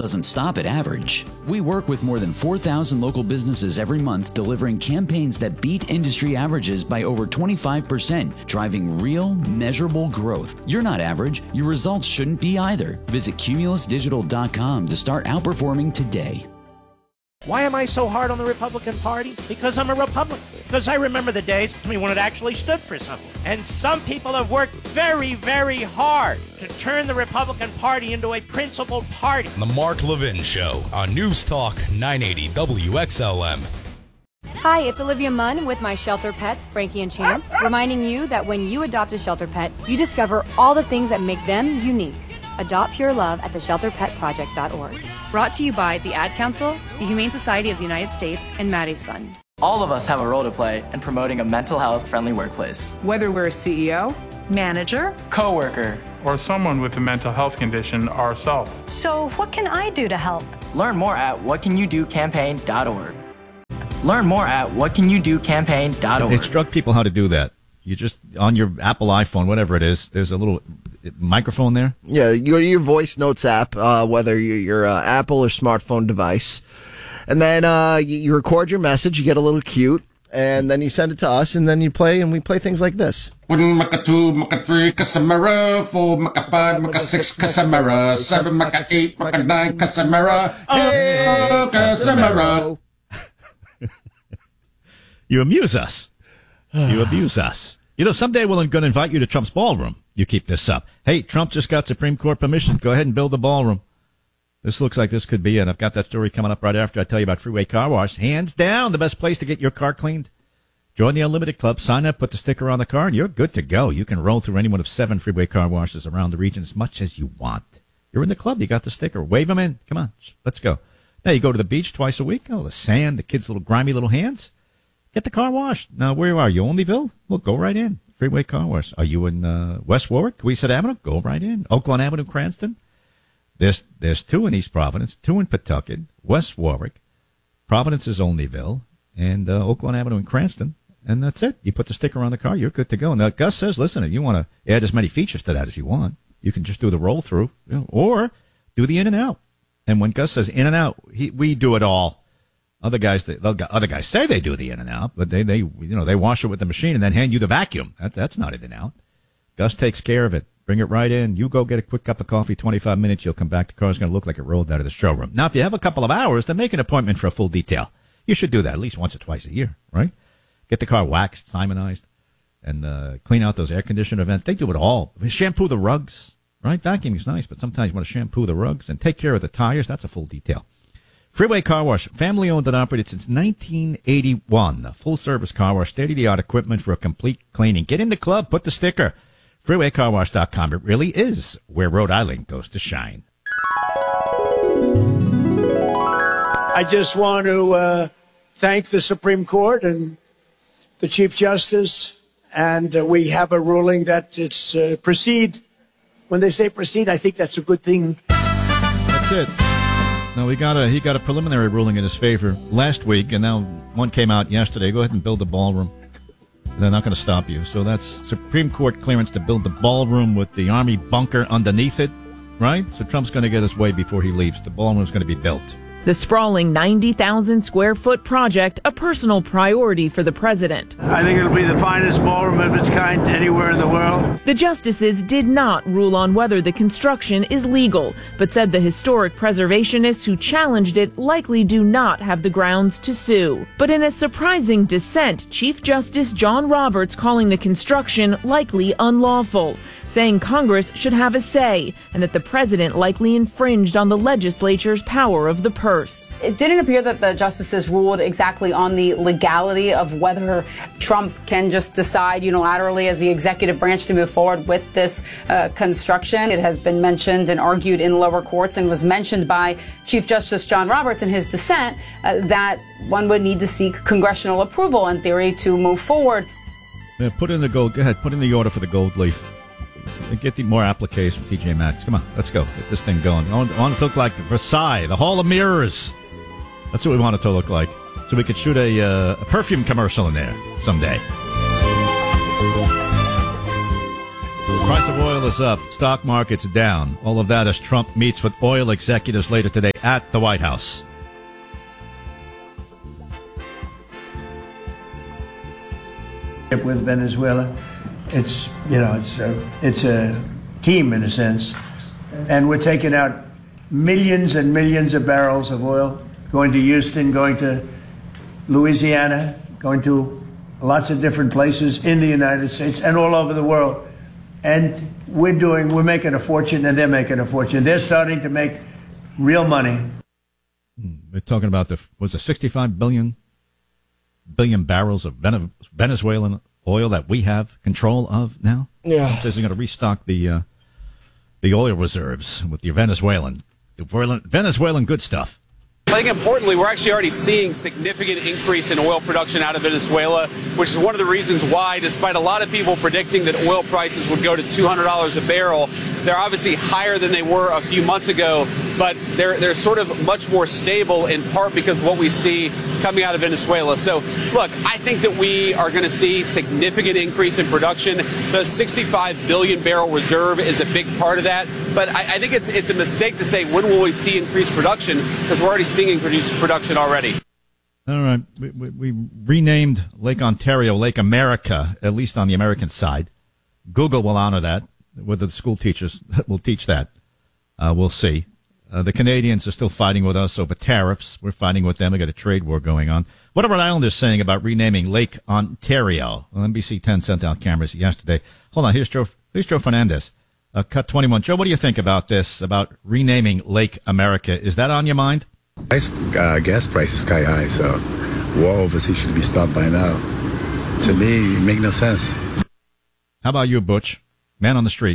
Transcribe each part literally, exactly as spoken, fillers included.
doesn't stop at average. We work with more than four thousand local businesses every month, delivering campaigns that beat industry averages by over twenty-five percent, driving real, measurable growth. You're not average. Your results shouldn't be either. Visit Cumulus Digital dot com to start outperforming today. Why am I so hard on the Republican Party? Because I'm a Republican. Because I remember the days when it actually stood for something. And some people have worked very, very hard to turn the Republican Party into a principled party. The Mark Levin Show on News Talk nine eighty W X L M. Hi, it's Olivia Munn with my shelter pets, Frankie and Chance, reminding you that when you adopt a shelter pet, you discover all the things that make them unique. Adopt Pure Love at the shelter pet project dot org. Brought to you by the Ad Council, the Humane Society of the United States, and Maddie's Fund. All of us have a role to play in promoting a mental health friendly workplace. Whether we're a C E O, manager, coworker, or someone with a mental health condition ourselves. So what can I do to help? Learn more at what can you do campaign dot org. Learn more at what can you do campaign dot org. Instruct people how to do that. You just, on your Apple iPhone, whatever it is, there's a little microphone there. Yeah, your your voice notes app, uh, whether you're your uh, Apple or smartphone device. And then uh, you, you record your message, you get a little cute, and then you send it to us, and then you play, and we play things like this. One, maka two, maka three, Casamara, four, maka five, maka six, Casamara, seven, maka eight, maka nine, Casamara, oh, Casamara. You amuse us. You abuse us. You know, someday we're going to invite you to Trump's ballroom. You keep this up. Hey, Trump just got Supreme Court permission. Go ahead and build a ballroom. This looks like this could be it. I've got that story coming up right after I tell you about Freeway Car Wash. Hands down, the best place to get your car cleaned. Join the Unlimited Club. Sign up, put the sticker on the car, and you're good to go. You can roll through any one of seven Freeway Car Washes around the region as much as you want. You're in the club. You got the sticker. Wave them in. Come on. Let's go. Now, you go to the beach twice a week. Oh, the sand, the kids' little grimy little hands. Get the car washed. Now, where are you? Onlyville? Well, go right in. Freeway Car Wash. Are you in uh, West Warwick, Queeset Avenue? Go right in. Oakland Avenue, Cranston? There's there's two in East Providence, two in Pawtucket, West Warwick. Providence is Onlyville, and uh, Oakland Avenue in Cranston. And that's it. You put the sticker on the car, you're good to go. Now, Gus says, listen, if you want to add as many features to that as you want, you can just do the roll-through, you know, or do the in and out. And when Gus says in and out, he, we do it all. Other guys, they, other guys say they do the in and out, but they, they, you know, they wash it with the machine and then hand you the vacuum. That, that's not in and out. Gus takes care of it. Bring it right in. You go get a quick cup of coffee, twenty-five minutes. You'll come back. The car's going to look like it rolled out of the showroom. Now, if you have a couple of hours, then make an appointment for a full detail. You should do that at least once or twice a year, right? Get the car waxed, simonized, and uh, clean out those air conditioner vents. They do it all. Shampoo the rugs, right? Vacuuming's nice, but sometimes you want to shampoo the rugs and take care of the tires. That's a full detail. Freeway Car Wash, family owned and operated since nineteen eighty-one. A full service car wash, state of the art equipment for a complete cleaning. Get in the club, put the sticker. freeway car wash dot com. It really is where Rhode Island goes to shine. I just want to uh, thank the Supreme Court and the Chief Justice, and uh, we have a ruling that it's uh, proceed. When they say proceed, I think that's a good thing. That's it. No, we got a he got a preliminary ruling in his favor last week, and now one came out yesterday. Go ahead and build the ballroom. They're not going to stop you. So that's Supreme Court clearance to build the ballroom with the Army bunker underneath it, right? So Trump's going to get his way before he leaves. The ballroom's going to be built. The sprawling ninety thousand square foot project, a personal priority for the president. I think it'll be the finest ballroom of its kind anywhere in the world. The justices did not rule on whether the construction is legal, but said the historic preservationists who challenged it likely do not have the grounds to sue. But in a surprising dissent, Chief Justice John Roberts calling the construction likely unlawful, saying Congress should have a say and that the president likely infringed on the legislature's power of the purse. It didn't appear that the justices ruled exactly on the legality of whether Trump can just decide unilaterally as the executive branch to move forward with this uh, construction. It has been mentioned and argued in lower courts and was mentioned by Chief Justice John Roberts in his dissent uh, that one would need to seek congressional approval in theory to move forward. Yeah, put in the gold. Go ahead. Put in the order for the gold leaf. Get the more appliques from T J Maxx. Come on, let's go. Get this thing going. I want, I want it to look like Versailles, the Hall of Mirrors. That's what we want it to look like. So we could shoot a, uh, a perfume commercial in there someday. Price of oil is up. Stock market's down. All of that as Trump meets with oil executives later today at the White House. With Venezuela, it's you know it's a, it's a team in a sense, and we're taking out millions and millions of barrels of oil, going to Houston, going to Louisiana, going to lots of different places in the United States and all over the world. And we're doing, we're making a fortune, and they're making a fortune. They're starting to make real money. We're talking about the, was it sixty-five billion, billion barrels of Venezuelan oil that we have control of now? Yeah. Says they're going to restock the, uh, the oil reserves with the Venezuelan, the Venezuelan good stuff. I think importantly, we're actually already seeing significant increase in oil production out of Venezuela, which is one of the reasons why, despite a lot of people predicting that oil prices would go to two hundred dollars a barrel, they're obviously higher than they were a few months ago, but they're they're sort of much more stable in part because of what we see coming out of Venezuela. So, look, I think that we are going to see significant increase in production. The sixty-five billion barrel reserve is a big part of that, but I, I think it's it's a mistake to say when will we see increased production, because we're already seeing increased production already. All right. We, we, we renamed Lake Ontario Lake America, at least on the American side. Google will honor that. Whether the school teachers will teach that, uh, we'll see. Uh, the Canadians are still fighting with us over tariffs. We're fighting with them. We got a trade war going on. What are Rhode Islanders saying about renaming Lake Ontario? Well, N B C ten sent out cameras yesterday. Hold on. Here's Joe, here's Joe Fernandez. Uh, cut twenty-one. Joe, what do you think about this, about renaming Lake America? Is that on your mind? Uh, gas prices sky high, so war overseas should be stopped by now. To me, it makes no sense. How about you, Butch? Man on the street.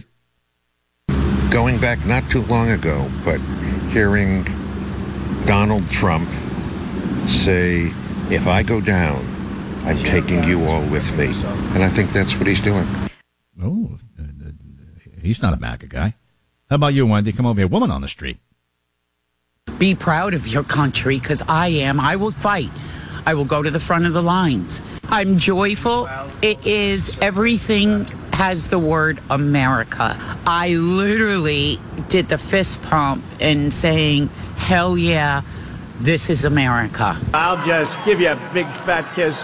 Going back not too long ago, but hearing Donald Trump say, if I go down, I'm taking you all with me. And I think that's what he's doing. Oh, uh, he's not a MAGA guy. How about you, Wendy? Come over here. Woman on the street. Be proud of your country, because I am. I will fight. I will go to the front of the lines. I'm joyful. It is everything has the word America. I literally did the fist pump and saying, hell yeah, this is America. I'll just give you a big fat kiss.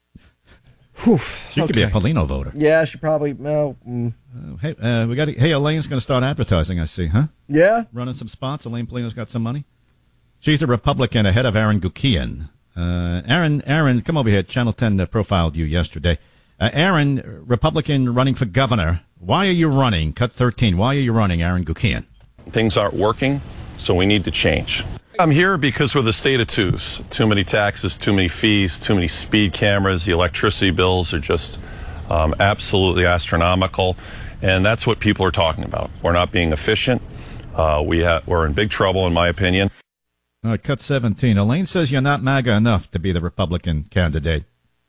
Whew, she okay. could be a Polino voter. Yeah, she probably. No. Mm. Uh, hey, uh, we got. Hey, Elaine's going to start advertising. I see, huh? Yeah, running some spots. Elaine Polino's got some money. She's a Republican ahead of Aaron Gukian. Uh, Aaron, Aaron, come over here. Channel ten uh, profiled you yesterday. Uh, Aaron, Republican running for governor. Why are you running? Cut thirteen. Why are you running, Aaron Gukian? Things aren't working, so we need to change. I'm here because we're the state of twos. Too many taxes, too many fees, too many speed cameras. The electricity bills are just um, absolutely astronomical, and that's what people are talking about. We're not being efficient. Uh, we ha- we're in big trouble, in my opinion. All right, cut seventeen. Elaine says you're not MAGA enough to be the Republican candidate.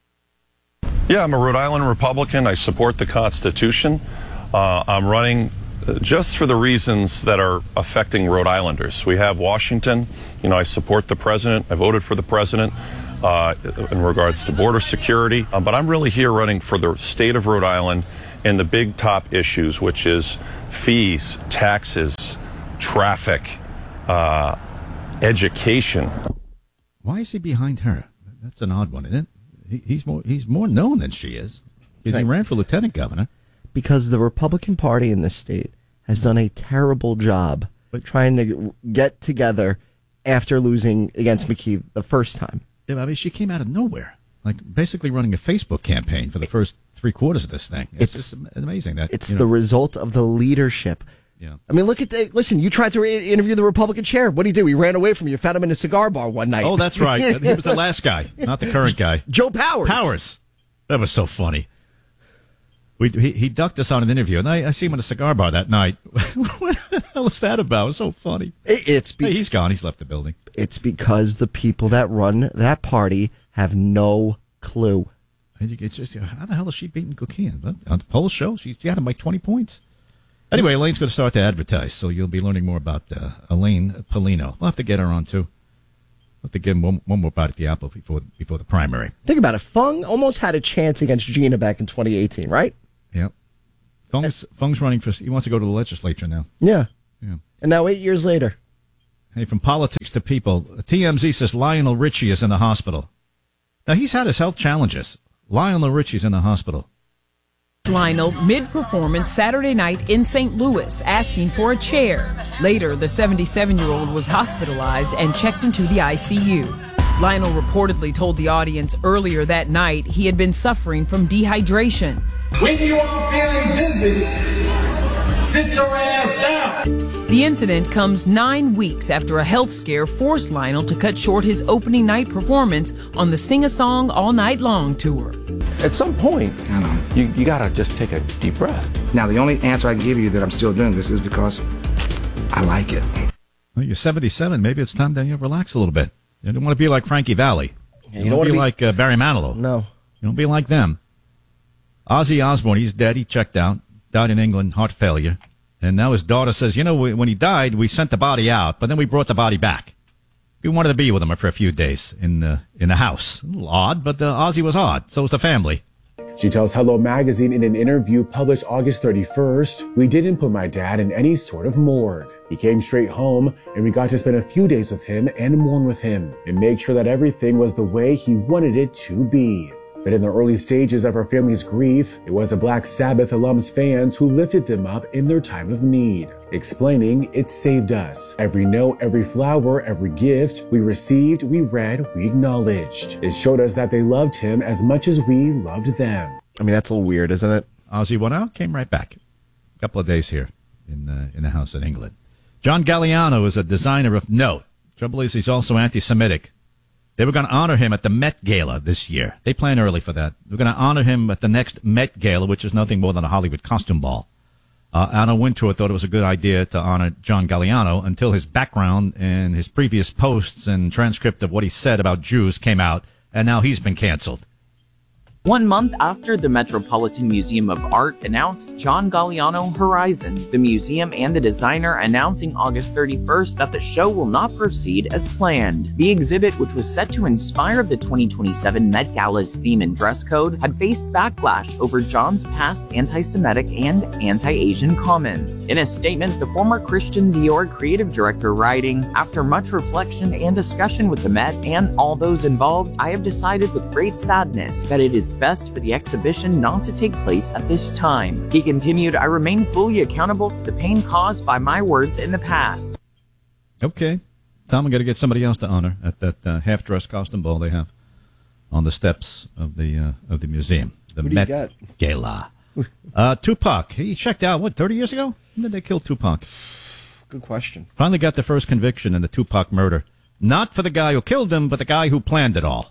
Yeah, I'm a Rhode Island Republican. I support the Constitution. Uh, I'm running just for the reasons that are affecting Rhode Islanders. We have Washington. You know, I support the president. I voted for the president uh, in regards to border security. Uh, but I'm really here running for the state of Rhode Island and the big top issues, which is fees, taxes, traffic, uh, education. Why is he behind her? That's an odd one, isn't it? He, he's more he's more known than she is. Because right. He ran for lieutenant governor. Because the Republican Party in this state has done a terrible job but, trying to get together after losing against McKee the first time. Yeah, I mean, she came out of nowhere, like basically running a Facebook campaign for the first three quarters of this thing. It's, it's just amazing that it's you know, the result of the leadership. Yeah, I mean, look at the listen. You tried to re- interview the Republican chair. What did he do? He ran away from you. Found him in a cigar bar one night. Oh, that's right. He was the last guy, not the current guy. Joe Powers. Powers. That was so funny. We, he, he ducked us on an interview, and I, I see him in a cigar bar that night. What the hell is that about? It was so funny. It, it's be- hey, he's gone. He's left the building. It's because the people that run that party have no clue. It's just, how the hell is she beating Gukian? But on the poll show, she, she had him by twenty points. Anyway, Elaine's going to start to advertise, so you'll be learning more about uh, Elaine Polino. We'll have to get her on, too. We'll have to give him one, one more bite at the apple before before the primary. Think about it. Fung almost had a chance against Gina back in twenty eighteen, right? Yep. Fung's, Fung's running for, he wants to go to the legislature now. Yeah. Yeah. And now eight years later. Hey, from politics to people, T M Z says Lionel Richie is in the hospital. Now, he's had his health challenges. Lionel Richie's in the hospital. Lionel mid-performance Saturday night in Saint Louis, asking for a chair. Later, the seventy-seven-year-old was hospitalized and checked into the I C U. Lionel reportedly told the audience earlier that night he had been suffering from dehydration. When you are feeling dizzy, sit your ass down. The incident comes nine weeks after a health scare forced Lionel to cut short his opening night performance on the Sing a Song All Night Long tour. At some point, I know, you, you gotta just take a deep breath. Now, the only answer I can give you that I'm still doing this is because I like it. Well, you're seventy-seven. Maybe it's time to you relax a little bit. You don't want to be like Frankie Valli. You, you don't want to be, be like uh, Barry Manilow. No. You don't be like them. Ozzy Osbourne, he's dead. He checked out. Died in England, heart failure. And now his daughter says, you know, when he died, we sent the body out, but then we brought the body back. We wanted to be with him for a few days in the, in the house. A little odd, but uh, Ozzy was odd. So was the family. She tells Hello Magazine in an interview published August thirty-first, "We didn't put my dad in any sort of morgue. He came straight home, and we got to spend a few days with him and mourn with him and make sure that everything was the way he wanted it to be." But in the early stages of our family's grief, it was the Black Sabbath alums fans who lifted them up in their time of need, explaining it saved us. Every note, every flower, every gift we received, we read, we acknowledged. It showed us that they loved him as much as we loved them. I mean, that's a little weird, isn't it? Ozzy went out, came right back. A couple of days here in, uh, in the house in England. John Galliano is a designer of note. Trouble is, he's also anti-Semitic. They were going to honor him at the Met Gala this year. They plan early for that. We're going to honor him at the next Met Gala, which is nothing more than a Hollywood costume ball. Uh, Anna Wintour thought it was a good idea to honor John Galliano until his background and his previous posts and transcript of what he said about Jews came out, and now he's been canceled. One month after the Metropolitan Museum of Art announced John Galliano Horizons, the museum and the designer announcing August thirty-first that the show will not proceed as planned. The exhibit, which was set to inspire the twenty twenty-seven Met Gala's theme and dress code, had faced backlash over John's past anti-Semitic and anti-Asian comments. In a statement, the former Christian Dior creative director writing, "After much reflection and discussion with the Met and all those involved, I have decided with great sadness that it is best for the exhibition not to take place at this time." He continued, "I remain fully accountable for the pain caused by my words in the past." Okay. Tom, we got to get somebody else to honor at that uh, half-dress costume ball they have on the steps of the uh, of the museum. The Who do Met you got? Gala. uh, Tupac. He checked out, what, thirty years ago? When did they kill Tupac? Good question. Finally got the first conviction in the Tupac murder. Not for the guy who killed him, but the guy who planned it all.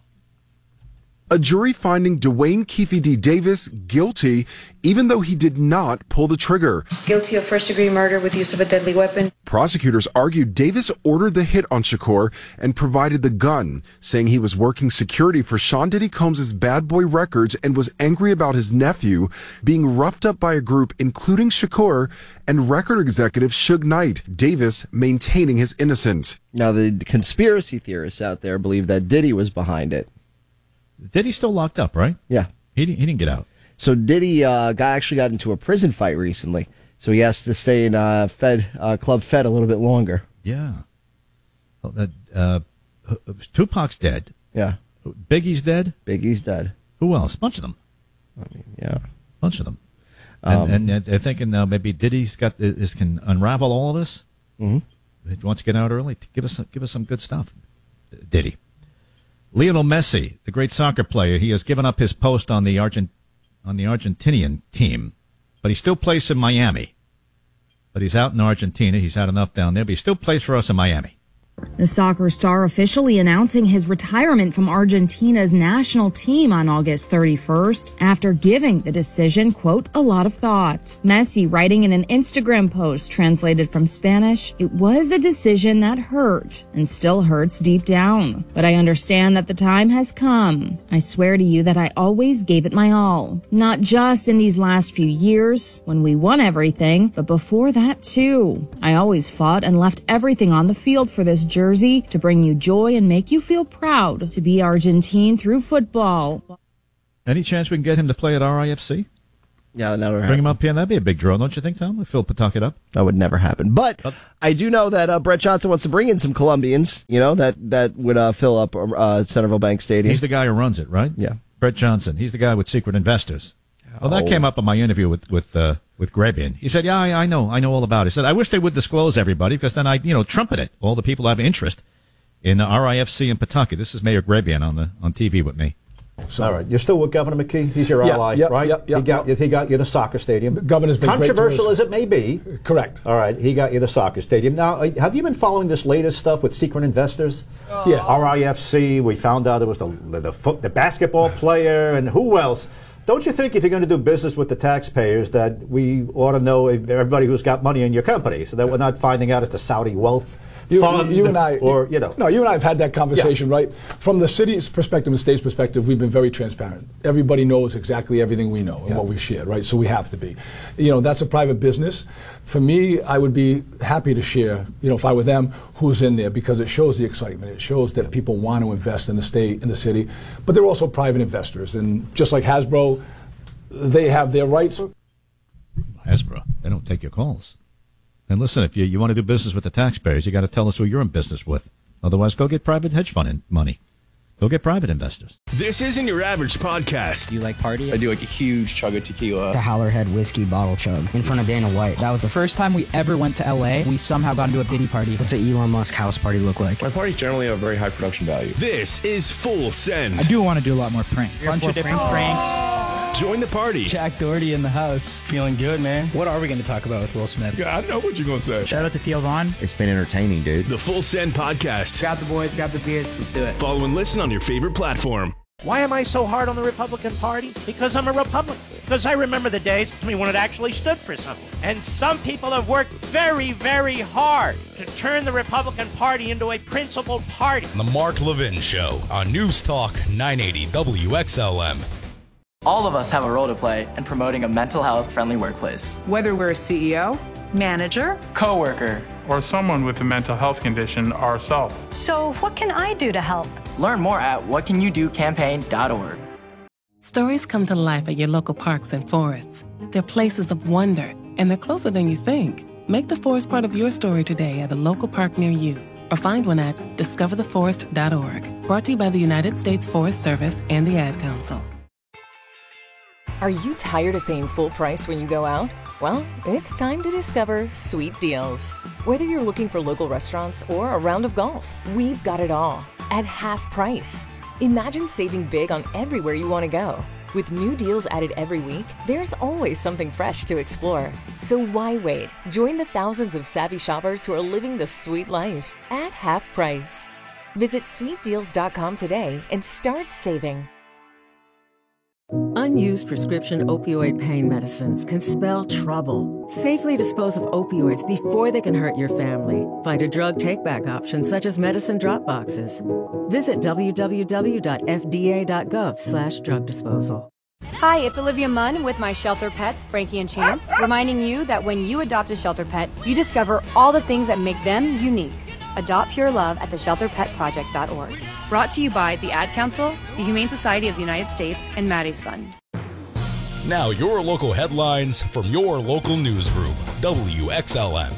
A jury finding Dwayne Keefe D. Davis guilty, even though he did not pull the trigger. Guilty of first-degree murder with use of a deadly weapon. Prosecutors argued Davis ordered the hit on Shakur and provided the gun, saying he was working security for Sean Diddy Combs' Bad Boy Records and was angry about his nephew being roughed up by a group including Shakur and record executive Suge Knight, Davis maintaining his innocence. Now, the conspiracy theorists out there believe that Diddy was behind it. Diddy's still locked up, right? Yeah. He didn't, he didn't get out. So Diddy uh, got actually got into a prison fight recently. So he has to stay in uh, Fed uh, Club Fed a little bit longer. Yeah. Well, that, uh, Tupac's dead. Yeah. Biggie's dead. Biggie's dead. Who else? A bunch of them. I mean, yeah. A bunch of them. Um, and, and they're thinking uh, maybe Diddy's got is can unravel all of this. Mm-hmm. He wants to get out early. Give us give us some good stuff. Diddy. Lionel Messi, the great soccer player, he has given up his post on the Argent on the Argentinian team, but he still plays in Miami. But he's out in Argentina. He's had enough down there, but he still plays for us in Miami. The soccer star officially announcing his retirement from Argentina's national team on August thirty-first after giving the decision, quote, a lot of thought. Messi writing in an Instagram post translated from Spanish, "It was a decision that hurt and still hurts deep down. But I understand that the time has come. I swear to you that I always gave it my all. Not just in these last few years when we won everything, but before that too. I always fought and left everything on the field for this jersey to bring you joy and make you feel proud to be Argentine through football." Any chance we can get him to play at R I F C? Yeah, that never Bring him up here, and that'd be a big draw, don't you think, Tom? If Phil Pawtucket up. That would never happen. But I do know that uh, Brett Johnson wants to bring in some Colombians, you know, that, that would uh, fill up uh, Centerville Bank Stadium. He's the guy who runs it, right? Yeah. Brett Johnson. He's the guy with Secret Investors. Well, that Oh. came up in my interview with with uh, with Grebian. He said, "Yeah, I, I know, I know all about it." He said, "I wish they would disclose everybody because then I, you know, trumpet it. All the people who have interest in uh, R I F C in Pawtucket." This is Mayor Grebian on the on T V with me. So, all right, you're still with Governor McKee. He's your Yeah, ally, yeah, right? yeah, yeah, he got yeah. he got you the soccer stadium. The governor's been great to controversial us. as it may be. Correct. All right, he got you the soccer stadium. Now, uh, have you been following this latest stuff with Secret Investors? Yeah. R I F C. We found out it was the the, foot, the basketball player and who else. Don't you think if you're going to do business with the taxpayers that we ought to know everybody who's got money in your company so that we're not finding out it's a Saudi wealth You, fund you and I, or, you know. No, you and I have had that conversation, right? From the city's perspective and the state's perspective, we've been very transparent. Everybody knows exactly everything we know and Yeah. what we've shared, right? So we have to be. You know, that's a private business. For me, I would be happy to share, you know, if I were them, who's in there because it shows the excitement. It shows that people want to invest in the state, in the city. But they're also private investors. And just like Hasbro, they have their rights. Hasbro, they don't take your calls. And listen, if you, you want to do business with the taxpayers, you got to tell us who you're in business with. Otherwise, go get private hedge fund in money. Go get private investors. This isn't your average podcast. Do you like party? I do like a huge chug of tequila. The Howlerhead whiskey bottle chug in front of Dana White. That was the first time we ever went to L A. We somehow got into a Diddy party. What's an Elon Musk house party look like? My parties generally have a very high production value. This is Full Send. I do want to do a lot more pranks. Bunch of different pranks. Join the party. Jack Doherty in the house. Feeling good, man. What are we going to talk about with Will Smith? Yeah, I know what you're going to say. Shout out to Theo Vaughn. It's been entertaining, dude. The Full Send podcast. Grab the boys, grab the beers. Let's do it. Follow and listen on your favorite platform. Why am I so hard on the Republican Party? Because I'm a Republican. Because I remember the days when it actually stood for something. And some people have worked very, very hard to turn the Republican Party into a principled party. The Mark Levin Show on News Talk nine eighty W X L M. All of us have a role to play in promoting a mental health friendly workplace. Whether we're a C E O, manager, coworker, or someone with a mental health condition ourselves. So what can I do to help? Learn more at what can you do campaign dot org. Stories come to life at your local parks and forests. They're places of wonder, and they're closer than you think. Make the forest part of your story today at a local park near you, or find one at discover the forest dot org. Brought to you by the United States Forest Service and the Ad Council. Are you tired of paying full price when you go out? Well, it's time to discover Sweet Deals. Whether you're looking for local restaurants or a round of golf, we've got it all at half price. Imagine saving big on everywhere you want to go. With new deals added every week, there's always something fresh to explore. So why wait? Join the thousands of savvy shoppers who are living the sweet life at half price. Visit sweet deals dot com today and start saving. Unused prescription opioid pain medicines can spell trouble. Safely dispose of opioids before they can hurt your family. Find a drug take-back option such as medicine drop boxes. Visit w w w dot f d a dot gov slash drug disposal. Hi, it's Olivia Munn with my shelter pets, Frankie and Chance, reminding you that when you adopt a shelter pet, you discover all the things that make them unique. Adopt Pure Love at the shelter pet project dot org. Brought to you by the Ad Council, the Humane Society of the United States, and Maddie's Fund. Now your local headlines from your local newsroom, W X L M.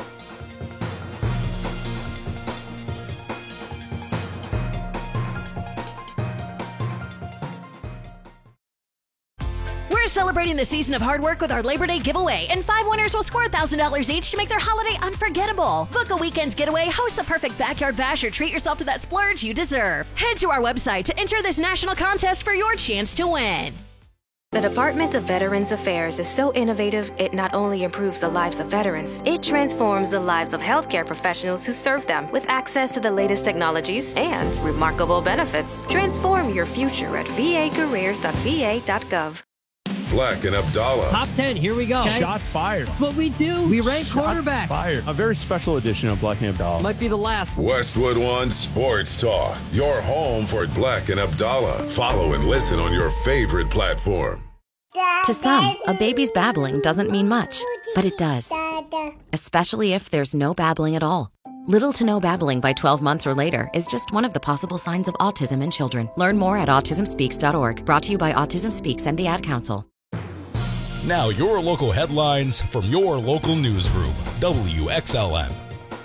We're celebrating the season of hard work with our Labor Day giveaway, and five winners will score one thousand dollars each to make their holiday unforgettable. Book a weekend's getaway, host the perfect backyard bash, or treat yourself to that splurge you deserve. Head to our website to enter this national contest for your chance to win. The Department of Veterans Affairs is so innovative, it not only improves the lives of veterans, it transforms the lives of healthcare professionals who serve them with access to the latest technologies and remarkable benefits. Transform your future at v a careers dot v a dot gov. Black and Abdallah. Top ten, here we go. Okay. Shots fired. That's what we do. We rank Shots quarterbacks. Fired. A very special edition of Black and Abdallah. Might be the last. Westwood One Sports Talk. Your home for Black and Abdallah. Follow and listen on your favorite platform. To some, a baby's babbling doesn't mean much, but it does. Especially if there's no babbling at all. Little to no babbling by twelve months or later is just one of the possible signs of autism in children. Learn more at autism speaks dot org. Brought to you by Autism Speaks and the Ad Council. Now, your local headlines from your local newsroom, W X L N.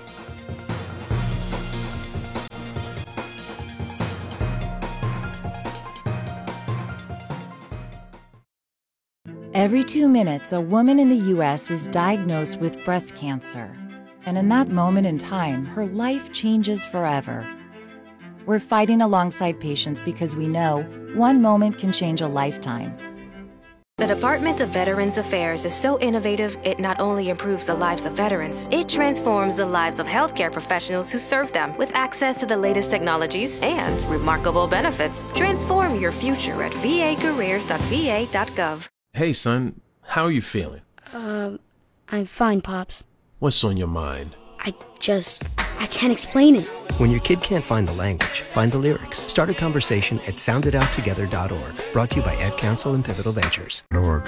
Every two minutes, a woman in the U S is diagnosed with breast cancer. And in that moment in time, her life changes forever. We're fighting alongside patients because we know one moment can change a lifetime. The Department of Veterans Affairs is so innovative, it not only improves the lives of veterans, it transforms the lives of healthcare professionals who serve them with access to the latest technologies and remarkable benefits. Transform your future at v a careers dot v a dot gov. Hey, son, how are you feeling? Um, I'm fine, Pops. What's on your mind? I just, I can't explain it. When your kid can't find the language, find the lyrics. Start a conversation at sound it out together dot org. Brought to you by Ed Council and Pivotal Ventures. Org.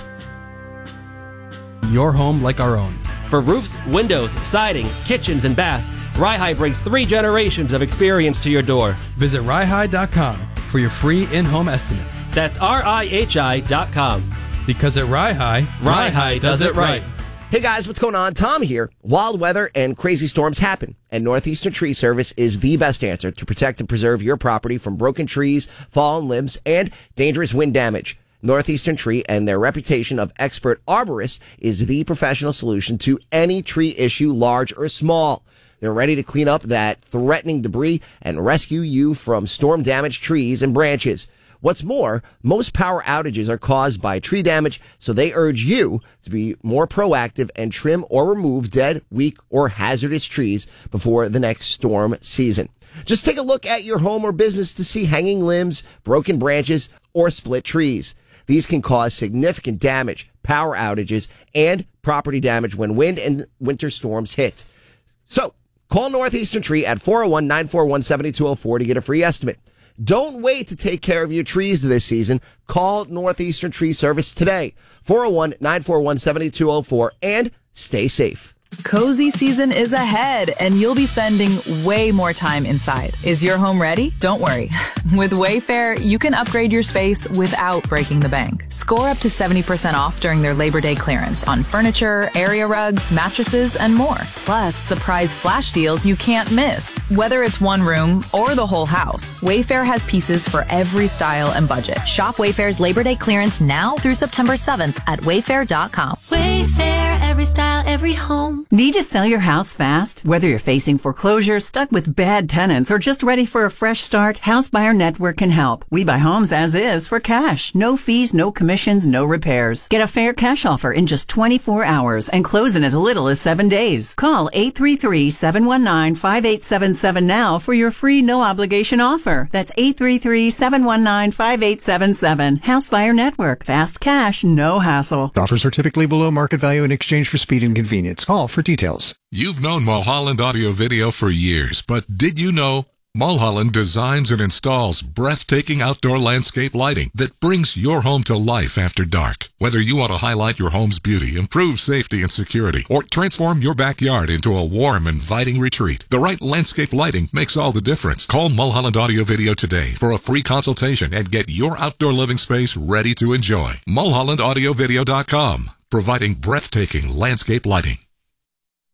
Your home like our own. For roofs, windows, siding, kitchens, and baths, Rye brings three generations of experience to your door. Visit Rye dot com for your free in-home estimate. That's R I H I dot com. Because at Rye, Rye does it right. Hey guys, what's going on? Tom here. Wild weather and crazy storms happen, and Northeastern Tree Service is the best answer to protect and preserve your property from broken trees, fallen limbs, and dangerous wind damage. Northeastern Tree and their reputation of expert arborists is the professional solution to any tree issue, large or small. They're ready to clean up that threatening debris and rescue you from storm-damaged trees and branches. What's more, most power outages are caused by tree damage, so they urge you to be more proactive and trim or remove dead, weak, or hazardous trees before the next storm season. Just take a look at your home or business to see hanging limbs, broken branches, or split trees. These can cause significant damage, power outages, and property damage when wind and winter storms hit. So, call Northeastern Tree at four oh one, nine four one, seven two oh four to get a free estimate. Don't wait to take care of your trees this season. Call Northeastern Tree Service today. four oh one, nine four one, seven two oh four and stay safe. Cozy season is ahead, and you'll be spending way more time inside. Is your home ready? Don't worry. With Wayfair, you can upgrade your space without breaking the bank. Score up to seventy percent off during their Labor Day clearance on furniture, area rugs, mattresses, and more. Plus, surprise flash deals you can't miss. Whether it's one room or the whole house, Wayfair has pieces for every style and budget. Shop Wayfair's Labor Day clearance now through September seventh at wayfair dot com. Wayfair, every style, every home. Need to sell your house fast? Whether you're facing foreclosure, stuck with bad tenants, or just ready for a fresh start, House Buyer Network can help. We buy homes as is for cash. No fees, no commissions, no repairs. Get a fair cash offer in just twenty-four hours and close in as little as seven days. Call eight three three, seven one nine, five eight seven seven now for your free no-obligation offer. That's eight three three, seven one nine, five eight seven seven. House Buyer Network. Fast cash, no hassle. Offers are typically below market value in exchange for speed and convenience. Call for details. You've known Mulholland Audio Video for years, but did you know Mulholland designs and installs breathtaking outdoor landscape lighting that brings your home to life after dark? Whether you want to highlight your home's beauty, improve safety and security, or transform your backyard into a warm, inviting retreat, the right landscape lighting makes all the difference. Call Mulholland Audio Video today for a free consultation and get your outdoor living space ready to enjoy. mulholland audio video dot com, providing breathtaking landscape lighting.